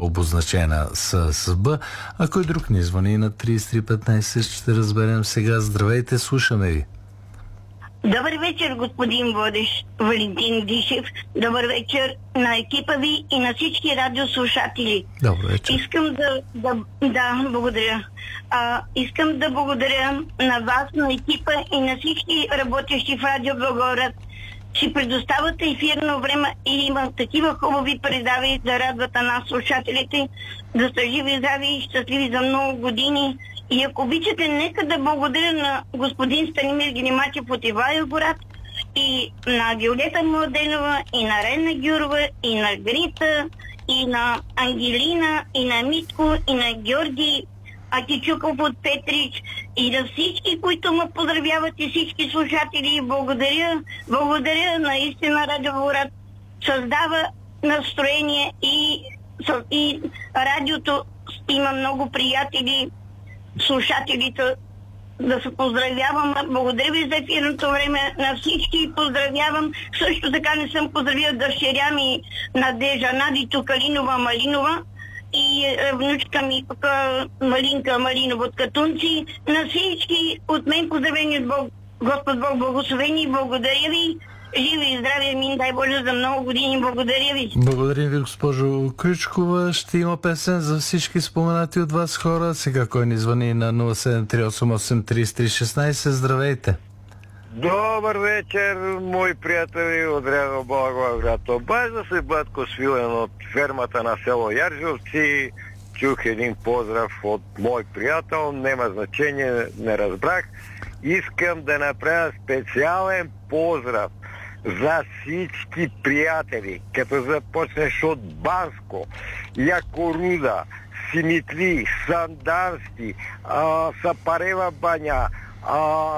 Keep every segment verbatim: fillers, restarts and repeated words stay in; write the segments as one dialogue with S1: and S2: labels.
S1: обозначена с, с Б. А кой друг ни звъни на трийсет и три петнайсет, ще разберем сега. Здравейте, слушаме ви.
S2: Добър вечер, господин водещ Валентин Дишев. Добър вечер на екипа ви и на всички радиослушатели.
S1: Добър вечер.
S2: Искам да, да, да благодаря. А, искам да благодаря на вас, на екипа и на всички работещи в Радио Благород, че предоставяте ефирно време и има такива хубави предави да радват на нас, слушателите, да са живи, здрави и щастливи за много години. И ако обичате, нека да благодаря на господин Станимир Генимачев от Ивайловград и на Виолета Младенова, и на Рена Гюрова, и на Грита, и на Ангелина, и на Митко, и на Георги Акичуков от Петрич, и на всички, които ме поздравяват, и всички слушатели. Благодаря, благодаря, наистина Радио Благород създава настроение и, и радиото има много приятели, слушателите, да се поздравявам. Благодаря ви за ефирното време на всички. Поздравявам. Също така не съм поздравила дъщеря ми Надежа Надито Калинова Малинова и внучка ми тук Малинка Малинова от Катунци. На всички от мен поздравени от Бог, Господ Бог благословени. Благодаря ви. Живи и здраве, мин, дай Боже, за много години. Благодаря ви.
S1: Благодарим ви, госпожо Крючкова. Ще има песен за всички споменати от вас хора. Сега кой ни звъни на нула седем три осем осем три три едно шест. Здравейте.
S3: Добър вечер, мои приятели от Радио Благоевград. Обажда се Батко Свилен от фермата на село Яржовци. Чух един поздрав от мой приятел, няма значение, не разбрах. Искам да направя специален поздрав за всички приятели, като започнеш от Банско, Якоруда, Симитли, Сандански, а, Сапарева баня, а,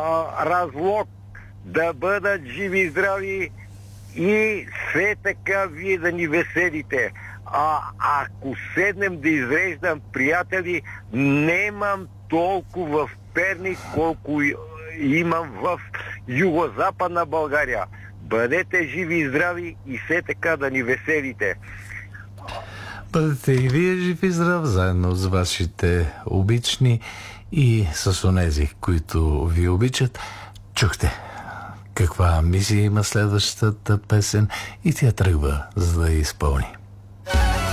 S3: Разлог, да бъдат живи и здрави и все така вие да ни веселите. А ако седнем да изреждам приятели, немам толкова в Перник, колко имам в югозападна България. Бъдете живи и здрави и все така да ни веселите.
S1: Бъдете и вие живи и здрав, заедно с вашите обични и с онези, които ви обичат. Чухте каква мисия има следващата песен и тя тръгва, за да я изпълни.